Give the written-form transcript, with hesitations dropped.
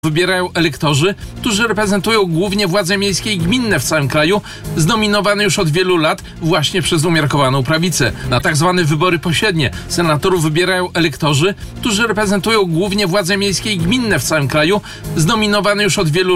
Wybierają elektorzy, którzy reprezentują głównie władze miejskie i gminne w całym kraju, zdominowane już od wielu lat właśnie przez umiarkowaną prawicę. Na tak zwane wybory pośrednie senatorów wybierają elektorzy, którzy reprezentują głównie władze miejskie i gminne w całym kraju, zdominowane już od wielu